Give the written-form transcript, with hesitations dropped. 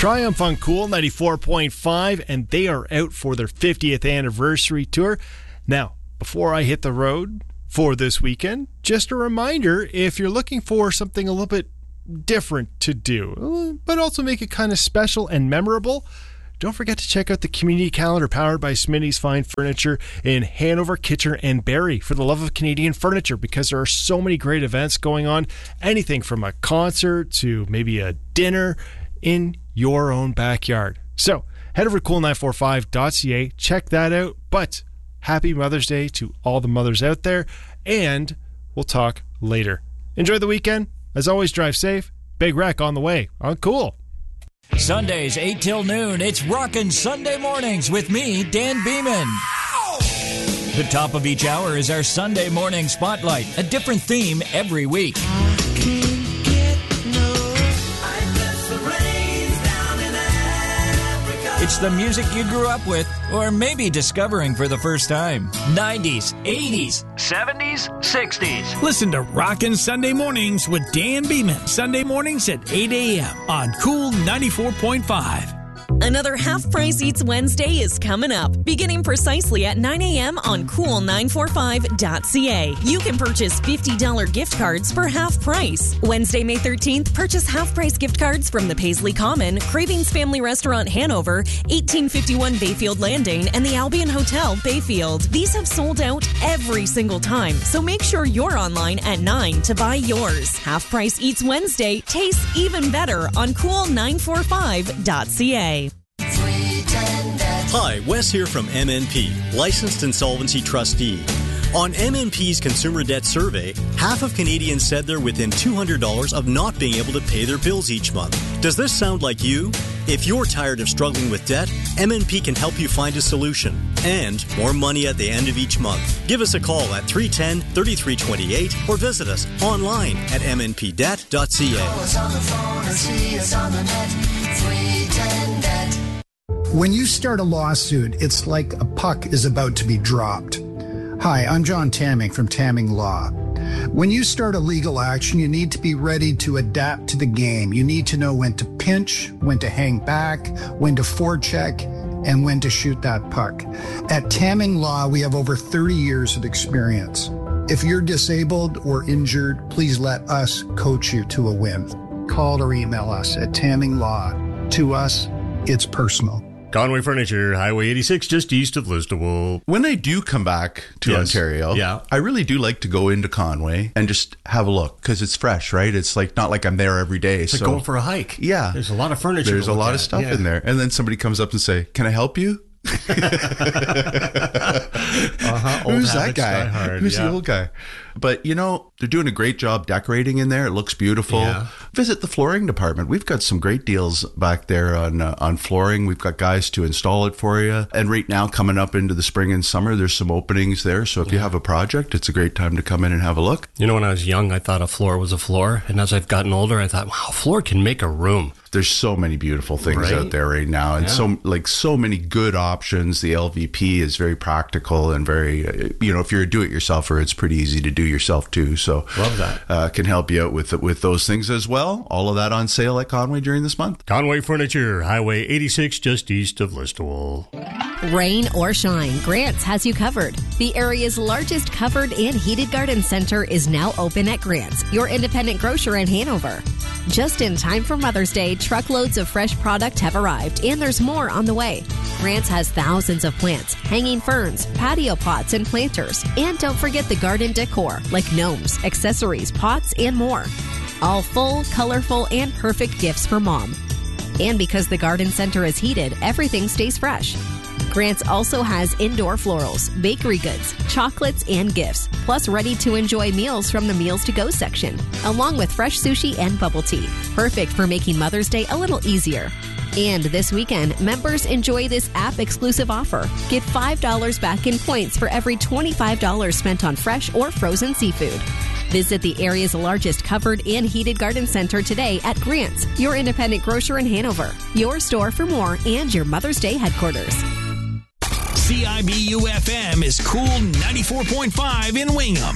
Triumph on Cool 94.5, and they are out for their 50th anniversary tour. Now, before I hit the road for this weekend, just a reminder, if you're looking for something a little bit different to do, but also make it kind of special and memorable, don't forget to check out the community calendar powered by Smitty's Fine Furniture in Hanover, Kitchener, and Barrie for the love of Canadian furniture, because there are so many great events going on. Anything from a concert to maybe a dinner in your own backyard. So head over to cool945.ca, check that out. But happy Mother's Day to all the mothers out there, and we'll talk later. Enjoy the weekend. As always, drive safe. Big Wreck on the way on Cool. Sundays 8 till noon, it's Rockin' Sunday Mornings with me, Dan Beeman. The top of each hour is our Sunday morning spotlight, a different theme every week. It's the music you grew up with, or maybe discovering for the first time. 90s, 80s, 70s, 60s. Listen to Rockin' Sunday Mornings with Dan Beeman. Sunday mornings at 8 a.m. on Cool 94.5. Another Half Price Eats Wednesday is coming up, beginning precisely at 9 a.m. on cool945.ca. You can purchase $50 gift cards for half price. Wednesday, May 13th, purchase half price gift cards from the Paisley Common, Cravings Family Restaurant Hanover, 1851 Bayfield Landing, and the Albion Hotel Bayfield. These have sold out every single time, so make sure you're online at 9 to buy yours. Half Price Eats Wednesday tastes even better on cool945.ca. Hi, Wes here from MNP, Licensed Insolvency Trustee. On MNP's Consumer Debt Survey, half of Canadians said they're within $200 of not being able to pay their bills each month. Does this sound like you? If you're tired of struggling with debt, MNP can help you find a solution and more money at the end of each month. Give us a call at 310-3328 or visit us online at mnpdebt.ca. When you start a lawsuit, it's like a puck is about to be dropped. Hi, I'm John Tamming from Tamming Law. When you start a legal action, you need to be ready to adapt to the game. You need to know when to pinch, when to hang back, when to forecheck, and when to shoot that puck. At Tamming Law, we have over 30 years of experience. If you're disabled or injured, please let us coach you to a win. Call or email us at Tamming Law. To us, it's personal. Conway Furniture, Highway 86, just east of Listowel. When I do come back to Ontario, I really do like to go into Conway and just have a look, because it's fresh, right? It's like not like I'm there every day. It's like going for a hike. Yeah. There's a lot of furniture. There's a lot of stuff in there. And then somebody comes up and say, "Can I help you?" Who's that guy? Who's the old guy? But, you know, they're doing a great job decorating in there. It looks beautiful. Yeah. Visit the flooring department. We've got some great deals back there on flooring. We've got guys to install it for you. And right now, coming up into the spring and summer, there's some openings there. So if you have a project, it's a great time to come in and have a look. You know, when I was young, I thought a floor was a floor. And as I've gotten older, I thought, wow, a floor can make a room. There's so many beautiful things out there right now, and so many good options. The LVP is very practical and very, if you're a do-it-yourselfer, it's pretty easy to do yourself too. So love that. Can help you out with those things as well. All of that on sale at Conway during this month. Conway Furniture, Highway 86, just east of Listowel. Rain or shine, Grant's has you covered. The area's largest covered and heated garden center is now open at Grant's, your independent grocer in Hanover. Just in time for Mother's Day, truckloads of fresh product have arrived, and there's more on the way. Grant's has thousands of plants, hanging ferns, patio pots, and planters. And don't forget the garden decor, like gnomes, accessories, pots, and more. All full, colorful, and perfect gifts for Mom. And because the garden center is heated, everything stays fresh. Grant's also has indoor florals, bakery goods, chocolates, and gifts, plus ready-to-enjoy meals from the Meals to Go section, along with fresh sushi and bubble tea. Perfect for making Mother's Day a little easier. And this weekend, members enjoy this app-exclusive offer. Get $5 back in points for every $25 spent on fresh or frozen seafood. Visit the area's largest covered and heated garden center today at Grant's, your independent grocer in Hanover, your store for more, and your Mother's Day headquarters. CIBU FM is Cool 94.5 in Wingham.